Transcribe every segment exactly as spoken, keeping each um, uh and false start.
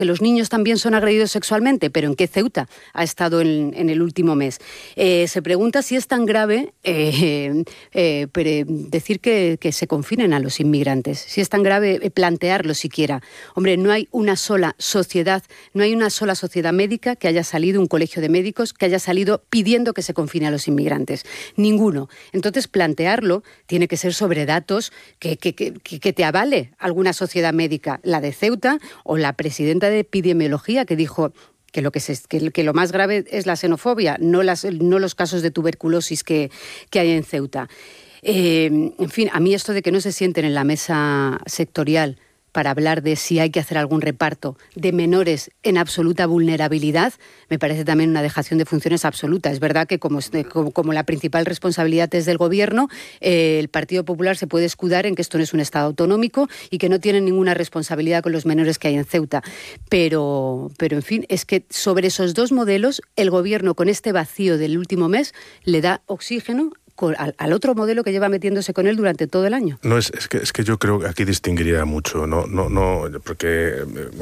que los niños también son agredidos sexualmente, pero ¿en qué Ceuta ha estado en, en el último mes? Eh, se pregunta si es tan grave eh, eh, eh, decir que, que se confinen a los inmigrantes, si es tan grave plantearlo siquiera. Hombre, no hay una sola sociedad, no hay una sola sociedad médica que haya salido, un colegio de médicos, que haya salido pidiendo que se confine a los inmigrantes. Ninguno. Entonces, plantearlo tiene que ser sobre datos que, que, que, que te avale alguna sociedad médica, la de Ceuta o la presidenta de epidemiología, que dijo que lo, que, se, que, que lo más grave es la xenofobia, no, las, no los casos de tuberculosis que, que hay en Ceuta. Eh, en fin, a mí esto de que no se sienten en la mesa sectorial para hablar de si hay que hacer algún reparto de menores en absoluta vulnerabilidad, me parece también una dejación de funciones absoluta. Es verdad que como, como, como la principal responsabilidad es del Gobierno, eh, el Partido Popular se puede escudar en que esto no es un Estado autonómico y que no tienen ninguna responsabilidad con los menores que hay en Ceuta. Pero, pero en fin, es que sobre esos dos modelos, el Gobierno con este vacío del último mes le da oxígeno Al, al otro modelo que lleva metiéndose con él durante todo el año. No, es, es, que, es que yo creo que aquí distinguiría mucho, no, no, no, porque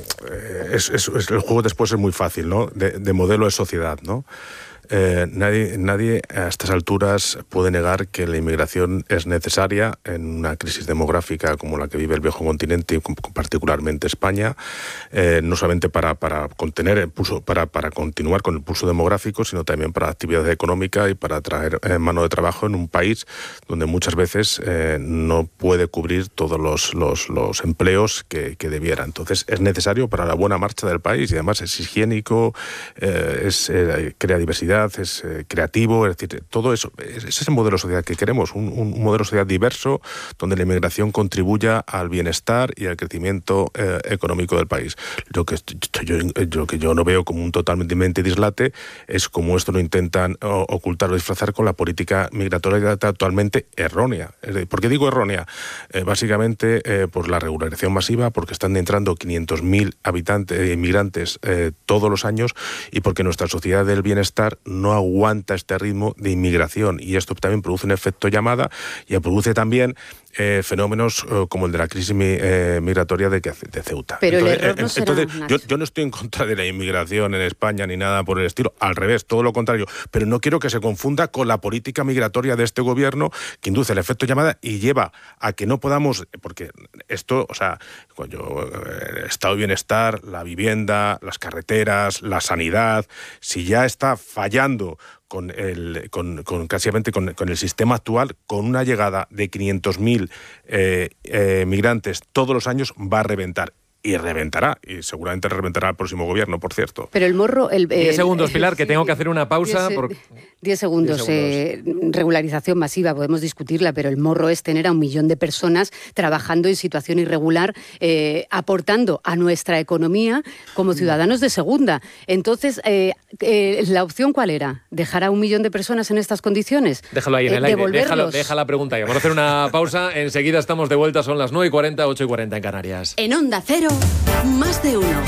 eh, es, es, es, el juego después es muy fácil, ¿no? De, de modelo de sociedad, ¿no? Eh, nadie, nadie a estas alturas puede negar que la inmigración es necesaria en una crisis demográfica como la que vive el viejo continente y particularmente España, eh, no solamente para, para contener el pulso, para, para continuar con el pulso demográfico, sino también para la actividad económica y para atraer eh, mano de trabajo en un país donde muchas veces eh, no puede cubrir todos los, los, los empleos que, que debiera. Entonces es necesario para la buena marcha del país y además es higiénico, eh, es, eh, crea diversidad, es eh, creativo, es decir, todo eso, ese es el modelo de sociedad que queremos, un, un modelo de sociedad diverso donde la inmigración contribuya al bienestar y al crecimiento eh, económico del país. Lo que yo, yo, que yo no veo como un totalmente dislate es como esto lo intentan o, ocultar o disfrazar con la política migratoria actualmente errónea. ¿Por qué digo errónea? Eh, básicamente eh, por la regularización masiva, porque están entrando quinientos mil habitantes, eh, inmigrantes eh, todos los años y porque nuestra sociedad del bienestar no aguanta este ritmo de inmigración y esto también produce un efecto llamada y produce también eh, fenómenos eh, como el de la crisis mi, eh, migratoria de, de Ceuta. Pero entonces, el error no eh, será, entonces yo, yo no estoy en contra de la inmigración en España ni nada por el estilo, al revés, todo lo contrario, pero no quiero que se confunda con la política migratoria de este gobierno que induce el efecto llamada y lleva a que no podamos, porque esto, o sea, yo, el estado de bienestar, la vivienda, las carreteras, la sanidad, si ya está fallando con el con, con casi con, con el sistema actual, con una llegada de quinientos mil eh, eh, migrantes todos los años, va a reventar. Y reventará, y seguramente reventará el próximo gobierno, por cierto. Pero el morro... El, diez segundos, Pilar, que tengo que hacer una pausa. Diez, por... diez segundos. Eh, regularización masiva, podemos discutirla, pero el morro es tener a un millón de personas trabajando en situación irregular, eh, aportando a nuestra economía como ciudadanos de segunda. Entonces, eh, eh, ¿la opción cuál era? ¿Dejar a un millón de personas en estas condiciones? Déjalo ahí en el eh, aire, Déjalo, deja la pregunta ahí. Vamos a hacer una pausa, enseguida estamos de vuelta, son las nueve y cuarenta, ocho y cuarenta en Canarias. En Onda Cero, más de uno.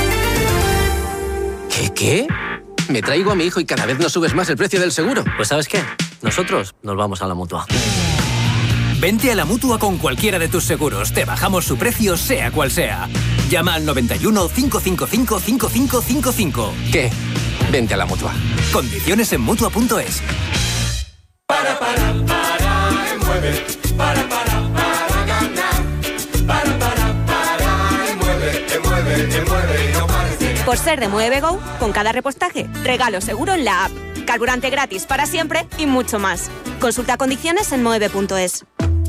¿Qué, qué? Me traigo a mi hijo y cada vez nos subes más el precio del seguro. Pues ¿sabes qué? Nosotros nos vamos a la Mutua. Vente a la Mutua con cualquiera de tus seguros. Te bajamos su precio, sea cual sea. Llama al noventa y uno, cinco cinco cinco, cinco cinco cinco cinco. ¿Qué? Vente a la Mutua. Condiciones en Mutua punto es. Para, para, para, mueve. Para, para, para ganar. Para, para, para, mueve, mueve, mueve y no pares de ganar. Por ser de Mueve Go, con cada repostaje, regalo seguro en la app. Carburante gratis para siempre y mucho más. Consulta condiciones en mueve punto es.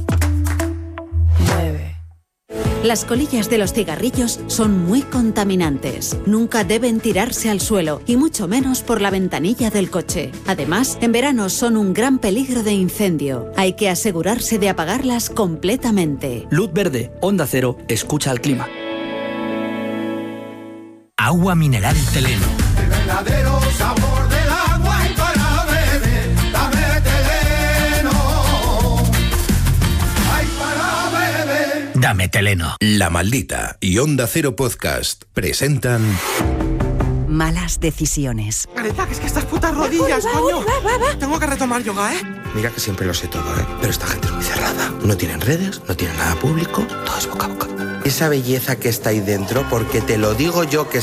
Las colillas de los cigarrillos son muy contaminantes. Nunca deben tirarse al suelo, y mucho menos por la ventanilla del coche. Además, en verano son un gran peligro de incendio. Hay que asegurarse de apagarlas completamente. Luz verde, Onda Cero, escucha al clima. Agua mineral Teleno. El verdadero sabor del agua y para beber, dame Teleno. Ay, para beber. Dame Teleno. La Maldita y Onda Cero Podcast presentan... Malas decisiones. Aretha, es que estas putas rodillas, coño. Tengo que retomar yoga, ¿eh? Mira que siempre lo sé todo, ¿eh? Pero esta gente es muy cerrada. No tienen redes, no tienen nada público, todo es boca a boca. esa belleza que está ahí dentro, porque te lo digo yo que